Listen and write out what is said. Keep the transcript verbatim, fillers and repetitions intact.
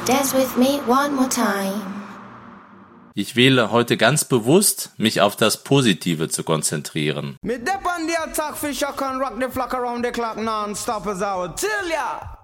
Dance with me one more time. Ich wähle heute ganz bewusst, mich auf das Positive zu konzentrieren. Me dep on the attack, fish, I can rock the flock around the clock non-stop as I would tell ya.